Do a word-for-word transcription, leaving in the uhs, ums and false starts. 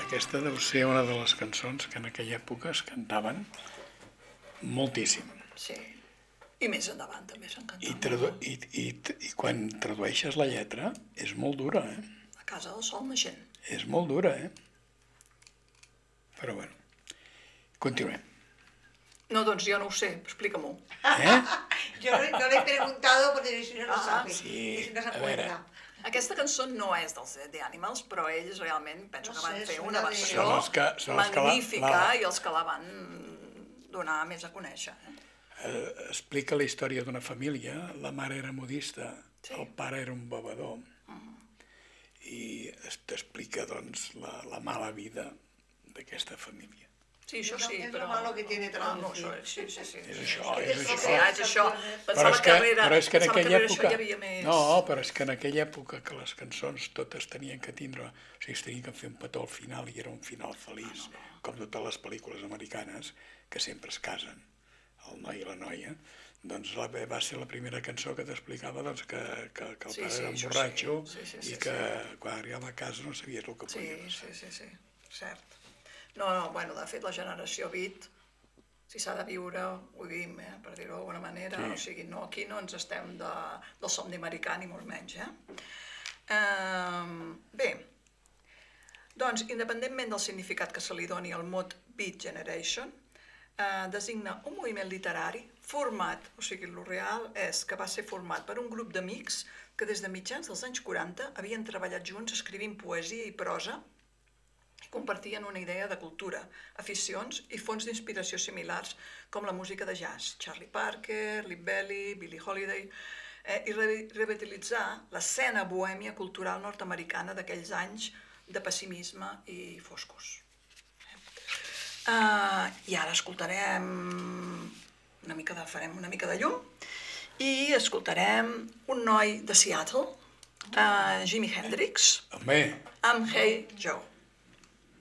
aquesta deu ser una de les cançons que en aquella època es cantaven moltíssim. Sí, i més endavant també s'han cantat I, tradu molt. i, i, I quan tradueixes la lletra és molt dura, eh? A casa del sol naixent. És molt dura, eh? Però bueno, continuem. No, doncs jo no ho sé, explica-m'ho. Eh? Yo no le he preguntado porque si no lo Ah, sabe. sí. Y si no se A veure. acuerda. Aquesta cançó no és dels The Animals, però ells realment penso No que van sé, fer suena una de- versió Són els que- són els que la- magnífica la- i els que la van donar més a conèixer. Eh? Eh, explica la història d'una família. La mare era modista, Sí. el pare era un bevedor. I es- t'explica, doncs, la, la mala vida d'aquesta família. Sí, això Es lo- sí, es lo però... malo que tiene Ah, no, traducir. això, sí, sí, sí. És sí, això, sí, és sí, això. sí, ah, és això. Però Pensava és que, que, darrere, però és que en pensava aquella darrere època... això hi havia més... No, però és que en aquella època que les cançons totes tenien que tindre... O sigui, es tenien que fer un petó al final i era un final feliç, com totes les pel·lícules americanes, que sempre es casen, el noi i la noia. Doncs la, va ser la primera cançó que t'explicava doncs, que, que, que el Sí, pare sí, era un això borratxo sí. Sí, sí, sí, i que quan arribava a casa no sabies el que Sí, podia passar. sí, sí, sí, cert. No, no, bueno, de fet, la generació beat, si s'ha de viure, ho vivim, eh, per dir-ho d'alguna manera, Sí. o sigui, no, aquí no ens estem de, del somni americà, ni molt menys, eh? Um, bé, doncs, independentment del significat que se li doni al mot Beat Generation, eh, designa un moviment literari format, o sigui, el real és que va ser format per un grup d'amics que des de mitjans dels anys quaranta havien treballat junts escrivint poesia i prosa i compartien una idea de cultura, aficions i fonts d'inspiració similars com la música de jazz, Charlie Parker, Lead Belly, Billie Holiday, eh, i re revitalitzar l'escena bohèmia cultural nord-americana d'aquells anys de pessimisme i foscos. Uh, I ara escoltarem una mica de, farem una mica de llum i escoltarem un noi de Seattle, uh, Jimi Hendrix, Home, amb Hey Joe.